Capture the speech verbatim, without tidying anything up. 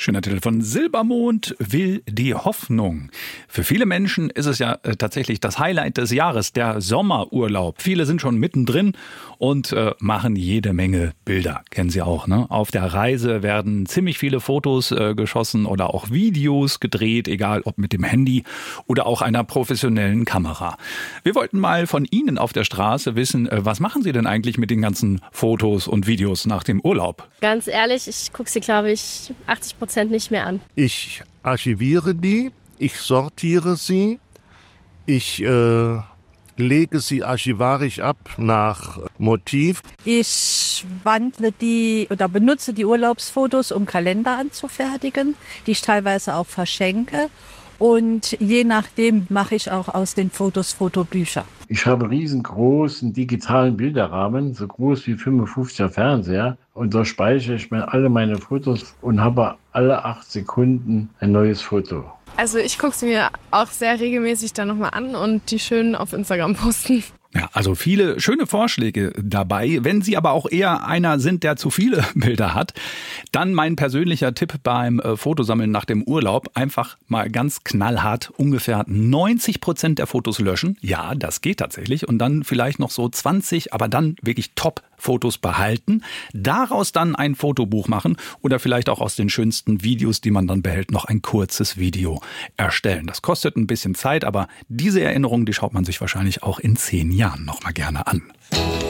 Schöner Titel von Silbermond will die Hoffnung. Für viele Menschen ist es ja äh, tatsächlich das Highlight des Jahres, der Sommerurlaub. Viele sind schon mittendrin und äh, machen jede Menge Bilder. Kennen Sie auch, ne? Auf der Reise werden ziemlich viele Fotos äh, geschossen oder auch Videos gedreht, egal ob mit dem Handy oder auch einer professionellen Kamera. Wir wollten mal von Ihnen auf der Straße wissen, äh, was machen Sie denn eigentlich mit den ganzen Fotos und Videos nach dem Urlaub? Ganz ehrlich, ich gucke sie, glaube ich, achtzig Prozent nicht mehr an. Ich archiviere die, ich sortiere sie, ich äh, lege sie archivarisch ab nach Motiv. Ich wandle die oder benutze die Urlaubsfotos, um Kalender anzufertigen, die ich teilweise auch verschenke. Und je nachdem mache ich auch aus den Fotos Fotobücher. Ich habe einen riesengroßen digitalen Bilderrahmen, so groß wie fünfundfünfziger Fernseher. Und da speichere ich mir alle meine Fotos und habe alle acht Sekunden ein neues Foto. Also ich gucke sie mir auch sehr regelmäßig dann nochmal an und die schön auf Instagram posten. Ja, also viele schöne Vorschläge dabei. Wenn Sie aber auch eher einer sind, der zu viele Bilder hat, dann mein persönlicher Tipp beim äh, Fotosammeln nach dem Urlaub. Einfach mal ganz knallhart ungefähr neunzig Prozent der Fotos löschen. Ja, das geht tatsächlich. Und dann vielleicht noch so zwanzig, aber dann wirklich Top-Fotos behalten. Daraus dann ein Fotobuch machen oder vielleicht auch aus den schönsten Videos, die man dann behält, noch ein kurzes Video erstellen. Das kostet ein bisschen Zeit, aber diese Erinnerung, die schaut man sich wahrscheinlich auch in zehn Jahren noch mal gerne an.